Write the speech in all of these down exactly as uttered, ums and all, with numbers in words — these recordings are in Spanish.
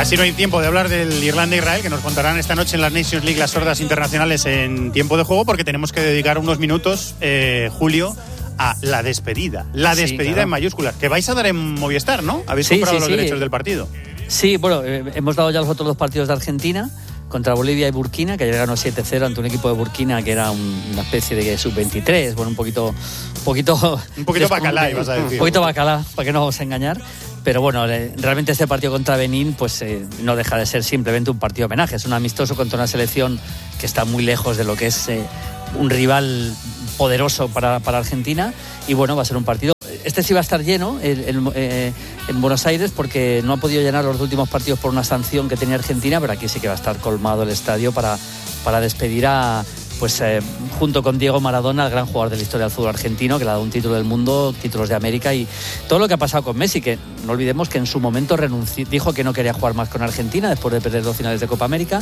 Casi no hay tiempo de hablar del Irlanda-Israel, que nos contarán esta noche en las Nations League las sordas internacionales en tiempo de juego, porque tenemos que dedicar unos minutos, eh, Julio, a la despedida. La despedida sí, claro. En mayúsculas, que vais a dar en Movistar, ¿no? Habéis sí, comprado sí, los sí. derechos del partido. Sí, bueno, eh, hemos dado ya los otros dos partidos de Argentina, contra Bolivia y Burkina, que llegaron siete cero ante un equipo de Burkina que era un, una especie de sub veintitrés, bueno, un poquito... Un poquito, un poquito bacalá, ibas a decir. Un poquito bacalá, para que no vamos a engañar. Pero bueno, realmente este partido contra Benín pues eh, no deja de ser simplemente un partido homenaje. Es un amistoso contra una selección que está muy lejos de lo que es eh, un rival poderoso para, para Argentina. Y bueno, va a ser un partido... Este sí va a estar lleno el, el, eh, en Buenos Aires, porque no ha podido llenar los últimos partidos por una sanción que tenía Argentina, pero aquí sí que va a estar colmado el estadio para, para despedir a... Pues eh, junto con Diego Maradona, el gran jugador de la historia del fútbol argentino, que le ha dado un título del mundo, títulos de América y todo lo que ha pasado con Messi, que no olvidemos que en su momento renunció, dijo que no quería jugar más con Argentina después de perder dos finales de Copa América.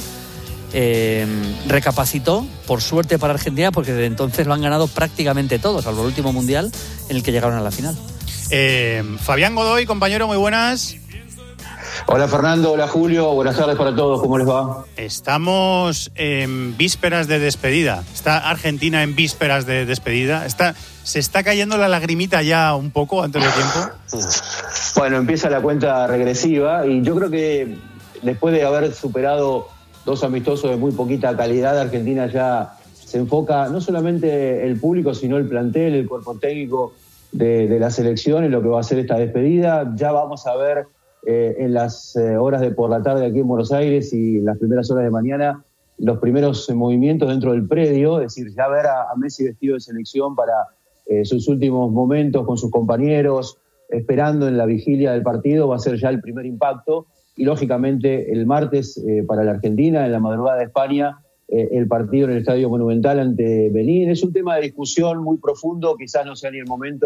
Eh, recapacitó, por suerte para Argentina, porque desde entonces lo han ganado prácticamente todos, salvo el último mundial en el que llegaron a la final. Eh, Fabián Godoy, compañero, muy buenas. Hola Fernando, hola Julio, buenas tardes para todos, ¿cómo les va? Estamos en vísperas de despedida, está Argentina en vísperas de despedida, está, ¿se está cayendo la lagrimita ya un poco antes de tiempo? Bueno, empieza la cuenta regresiva y yo creo que después de haber superado dos amistosos de muy poquita calidad, Argentina ya se enfoca no solamente el público, sino el plantel, el cuerpo técnico de, de la selección en lo que va a ser esta despedida. Ya vamos a ver... Eh, en las eh, horas de por la tarde aquí en Buenos Aires y en las primeras horas de mañana los primeros eh, movimientos dentro del predio, es decir, ya ver a, a Messi vestido de selección para eh, sus últimos momentos con sus compañeros, esperando en la vigilia del partido, va a ser ya el primer impacto. Y lógicamente el martes eh, para la Argentina, en la madrugada de España, eh, el partido en el Estadio Monumental ante Benín. Es un tema de discusión muy profundo, quizás no sea ni el momento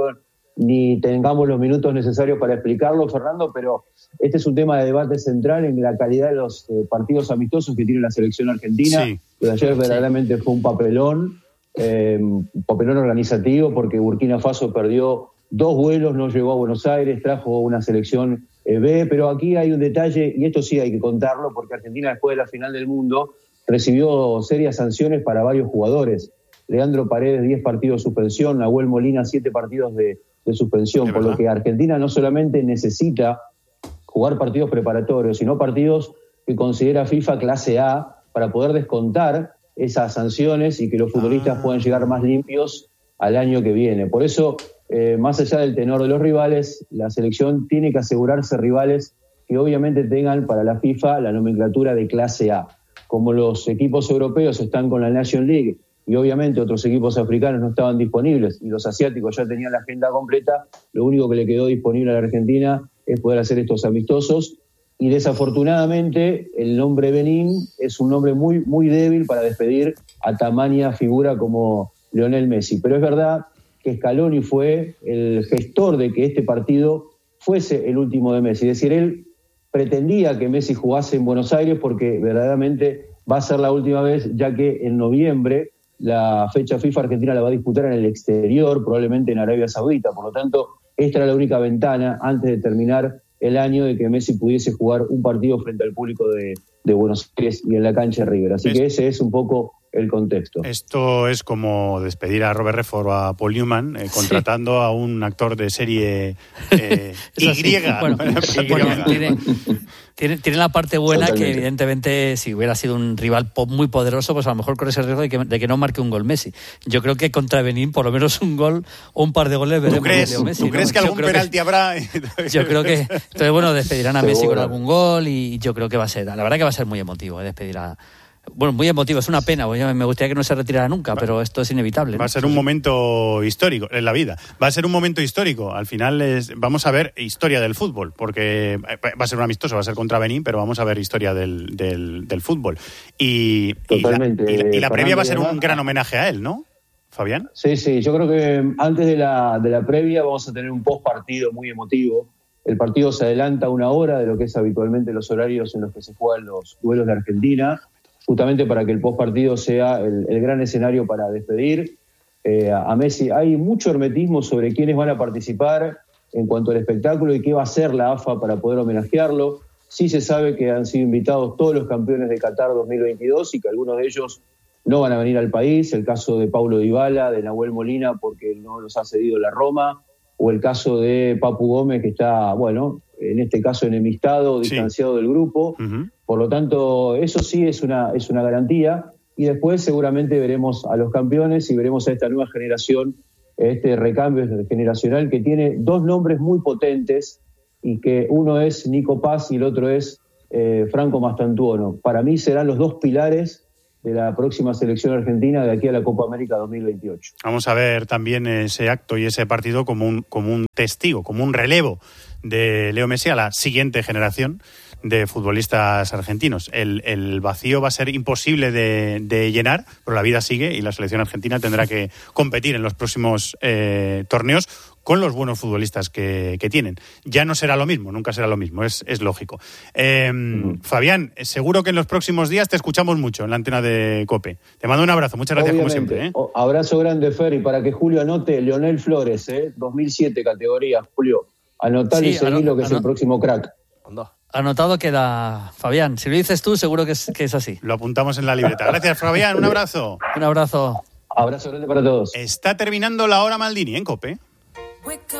ni tengamos los minutos necesarios para explicarlo, Fernando, pero este es un tema de debate central en la calidad de los eh, partidos amistosos que tiene la selección argentina. Sí. Lo de ayer sí. verdaderamente fue un papelón, eh, un papelón organizativo, porque Burkina Faso perdió dos vuelos, no llegó a Buenos Aires, trajo una selección eh, B, pero aquí hay un detalle, y esto sí hay que contarlo, porque Argentina después de la final del mundo recibió serias sanciones para varios jugadores. Leandro Paredes, diez partidos de suspensión, Nahuel Molina, siete partidos de de suspensión, por lo que Argentina no solamente necesita jugar partidos preparatorios, sino partidos que considera FIFA clase A para poder descontar esas sanciones y que los futbolistas ah. puedan llegar más limpios al año que viene. Por eso, eh, más allá del tenor de los rivales, la selección tiene que asegurarse rivales que obviamente tengan para la FIFA la nomenclatura de clase A. Como los equipos europeos están con la Nation League y obviamente otros equipos africanos no estaban disponibles y los asiáticos ya tenían la agenda completa, lo único que le quedó disponible a la Argentina es poder hacer estos amistosos. Y desafortunadamente el nombre Benín es un nombre muy, muy débil para despedir a tamaña figura como Lionel Messi. Pero es verdad que Scaloni fue el gestor de que este partido fuese el último de Messi. Es decir, él pretendía que Messi jugase en Buenos Aires porque verdaderamente va a ser la última vez, ya que en noviembre la fecha FIFA Argentina la va a disputar en el exterior, probablemente en Arabia Saudita. Por lo tanto, esta era la única ventana antes de terminar el año de que Messi pudiese jugar un partido frente al público de, de Buenos Aires y en la cancha de River. Así es, que ese es un poco el contexto. Esto es como despedir a Robert Redford o a Paul Newman eh, contratando sí. a un actor de serie eh, Y. Sí. Bueno, tiene, tiene, tiene la parte buena Totalmente. Que evidentemente si hubiera sido un rival muy poderoso, pues a lo mejor corre ese riesgo de que, de que no marque un gol Messi. Yo creo que contra Benín por lo menos un gol o un par de goles veremos. ¿Tú crees, Messi, ¿tú crees ¿no? que algún penalti que, habrá? Yo creo que entonces bueno, despedirán a Messi con algún gol y yo creo que va a ser, la verdad que va a ser muy emotivo eh, despedir a Bueno, muy emotivo, es una pena, me gustaría que no se retirara nunca, va, pero esto es inevitable. Va ¿no? a ser un momento histórico en la vida, va a ser un momento histórico, al final es, vamos a ver historia del fútbol, porque va a ser un amistoso, va a ser contra Benín, pero vamos a ver historia del, del, del fútbol. Y, Totalmente, y, la, y, la, y la previa va a ser un gran homenaje a él, ¿no, Fabián? Sí, sí, yo creo que antes de la, de la previa vamos a tener un post partido muy emotivo. El partido se adelanta una hora de lo que es habitualmente los horarios en los que se juegan los duelos de Argentina, justamente para que el postpartido sea el, el gran escenario para despedir eh, a Messi. Hay mucho hermetismo sobre quiénes van a participar en cuanto al espectáculo y qué va a hacer la A F A para poder homenajearlo. Sí se sabe que han sido invitados todos los campeones de Qatar dos mil veintidós y que algunos de ellos no van a venir al país. El caso de Paulo Dybala, de Nahuel Molina, porque no los ha cedido la Roma, o el caso de Papu Gómez, que está, bueno, en este caso enemistado, distanciado sí. del grupo. Uh-huh. Por lo tanto, eso sí es una, es una garantía. Y después seguramente veremos a los campeones y veremos a esta nueva generación, este recambio generacional que tiene dos nombres muy potentes, y que uno es Nico Paz y el otro es eh, Franco Mastantuono. Para mí serán los dos pilares de la próxima selección argentina de aquí a la Copa América dos mil veintiocho. Vamos a ver también ese acto y ese partido como un, como un testigo, como un relevo de Leo Messi a la siguiente generación de futbolistas argentinos. El, el vacío va a ser imposible de, de llenar, pero la vida sigue y la selección argentina tendrá que competir en los próximos eh, torneos con los buenos futbolistas que, que tienen. Ya no será lo mismo, nunca será lo mismo, es, es lógico. Eh, uh-huh. Fabián, seguro que en los próximos días te escuchamos mucho en la antena de COPE. Te mando un abrazo, muchas gracias. Obviamente, como siempre. ¿eh? Abrazo grande, Fer, y para que Julio anote, Leonel Flores, ¿eh? dos mil siete categoría, Julio. Anotar sí, y seguir lo que es el próximo crack. Anotado queda, Fabián. Si lo dices tú, seguro que es, que es así. Lo apuntamos en la libreta. Gracias, Fabián. Un abrazo. Un abrazo. Abrazo grande para todos. Está terminando la hora Maldini en COPE.